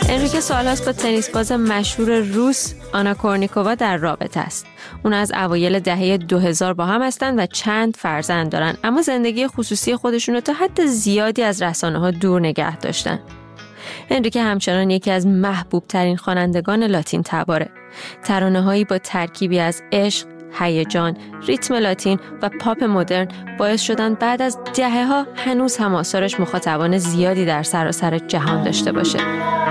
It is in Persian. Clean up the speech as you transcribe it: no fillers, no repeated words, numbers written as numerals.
انریکه سال‌هاست با تنیس باز مشهور روس آنا کورنیکووا در رابطه است. اون از اوایل دهه 2000 با هم هستن و چند فرزند دارن، اما زندگی خصوصی خودشون رو تا حد زیادی از رسانه‌ها دور نگه داشتن. انریکه همچنان یکی از محبوب ترین خوانندگان لاتین تباره. ترانه‌هایی با ترکیبی از عشق، هیجان، ریتم لاتین و پاپ مدرن باعث شدن بعد از دهه‌ها هنوز هم آثارش مخاطبان زیادی در سراسر جهان داشته باشه.